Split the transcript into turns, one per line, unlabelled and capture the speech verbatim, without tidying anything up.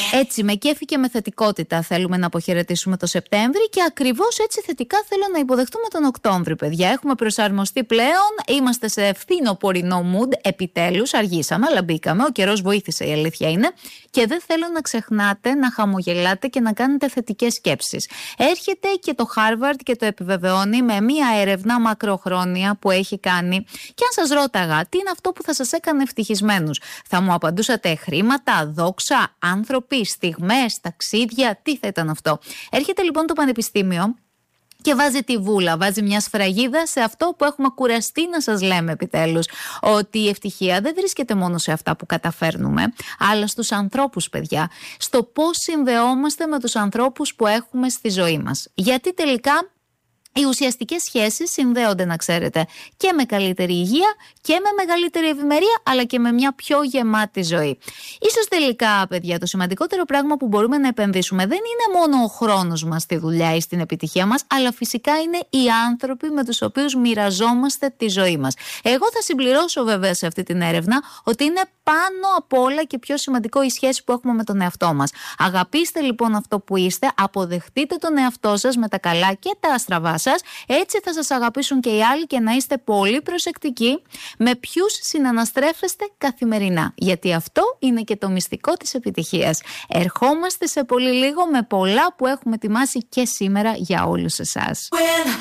Έτσι, με κέφι και με θετικότητα θέλουμε να αποχαιρετήσουμε το Σεπτέμβρη και ακριβώς έτσι θετικά θέλω να υποδεχτούμε τον Οκτώβρη, παιδιά. Έχουμε προσαρμοστεί πλέον, είμαστε σε ευθύνοπορεινό mood, επιτέλους, αργήσαμε, αλλά μπήκαμε. Ο καιρός βοήθησε, η αλήθεια είναι. Και δεν θέλω να ξεχνάτε να χαμογελάτε και να κάνετε θετικές σκέψεις. Έρχεται και το Harvard και το επιβεβαιώνει με μία έρευνα μακροχρόνια που έχει κάνει. Και αν σας ρώταγα τι είναι αυτό που θα σας έκανε ευτυχισμένους, θα μου απαντούσατε χρήματα, δόξα, άνθρωποι, στιγμές, ταξίδια, τι θα ήταν αυτό? Έρχεται λοιπόν το Πανεπιστήμιο και βάζει τη βούλα, βάζει μια σφραγίδα σε αυτό που έχουμε κουραστεί να σας λέμε επιτέλους. Ότι η ευτυχία δεν βρίσκεται μόνο σε αυτά που καταφέρνουμε, αλλά στους ανθρώπους, παιδιά. Στο πώς συνδεόμαστε με τους ανθρώπους που έχουμε στη ζωή μας. Γιατί τελικά οι ουσιαστικές σχέσεις συνδέονται, να ξέρετε, και με καλύτερη υγεία και με μεγαλύτερη ευημερία, αλλά και με μια πιο γεμάτη ζωή. Ίσως τελικά, παιδιά, το σημαντικότερο πράγμα που μπορούμε να επενδύσουμε δεν είναι μόνο ο χρόνος μας στη δουλειά ή στην επιτυχία μας, αλλά φυσικά είναι οι άνθρωποι με τους οποίους μοιραζόμαστε τη ζωή μας. Εγώ θα συμπληρώσω βέβαια σε αυτή την έρευνα ότι είναι πάνω απ' όλα και πιο σημαντικό η σχέση που έχουμε με τον εαυτό μας. Αγαπήστε λοιπόν αυτό που είστε, αποδεχτείτε τον εαυτό σας με τα καλά και τα αστραβά σας, έτσι θα σας αγαπήσουν και οι άλλοι και να είστε πολύ προσεκτικοί με ποιους συναναστρέφεστε καθημερινά. Γιατί αυτό είναι και το μυστικό της επιτυχίας. Ερχόμαστε σε πολύ λίγο με πολλά που έχουμε ετοιμάσει και σήμερα για όλους εσάς.